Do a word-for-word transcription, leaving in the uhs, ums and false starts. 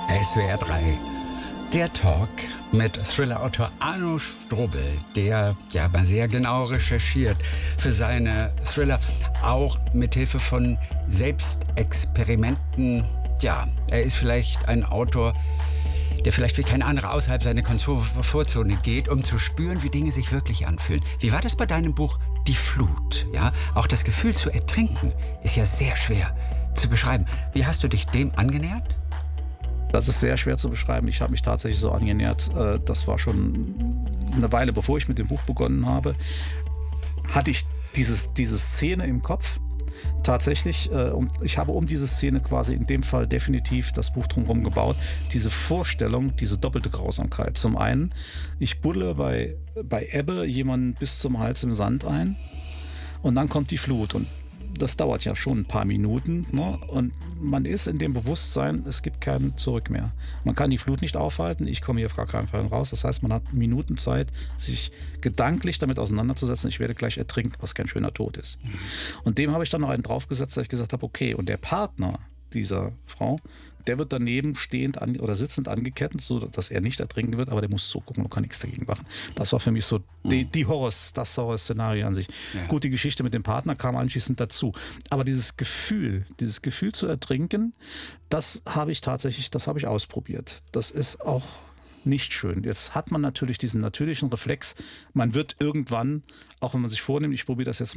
S W R drei, der Talk mit Thriller-Autor Arno Strobel, der ja mal sehr genau recherchiert für seine Thriller, auch mit Hilfe von Selbstexperimenten. Ja, er ist vielleicht ein Autor, der vielleicht wie kein anderer außerhalb seiner Komfortzone geht, um zu spüren, wie Dinge sich wirklich anfühlen. Wie war das bei deinem Buch Die Flut? Ja, auch das Gefühl zu ertrinken ist ja sehr schwer zu beschreiben. Wie hast du dich dem angenähert? Das ist sehr schwer zu beschreiben. Ich habe mich tatsächlich so angenähert. Das war schon eine Weile, bevor ich mit dem Buch begonnen habe, hatte ich dieses, diese Szene im Kopf. Tatsächlich, und ich habe um diese Szene quasi in dem Fall definitiv das Buch drumherum gebaut. Diese Vorstellung, diese doppelte Grausamkeit. Zum einen, ich buddle bei, bei Ebbe jemanden bis zum Hals im Sand ein und dann kommt die Flut und das dauert ja schon ein paar Minuten, ne? Und man ist in dem Bewusstsein, es gibt kein Zurück mehr. Man kann die Flut nicht aufhalten, ich komme hier auf gar keinen Fall raus. Das heißt, man hat Minuten Zeit, sich gedanklich damit auseinanderzusetzen, ich werde gleich ertrinken, was kein schöner Tod ist. Mhm. Und dem habe ich dann noch einen draufgesetzt, dass ich gesagt habe, okay, und der Partner dieser Frau, der wird daneben stehend an, oder sitzend angekettet, so dass er nicht ertrinken wird, aber der muss zugucken und kann nichts dagegen machen. Das war für mich so die, die Horrors, das Horrorszenario an sich. Ja. Gut, die Geschichte mit dem Partner kam anschließend dazu. Aber dieses Gefühl, dieses Gefühl zu ertrinken, das habe ich tatsächlich, das habe ich ausprobiert. Das ist auch nicht schön. Jetzt hat man natürlich diesen natürlichen Reflex, man wird irgendwann, auch wenn man sich vornimmt, ich probiere das jetzt mal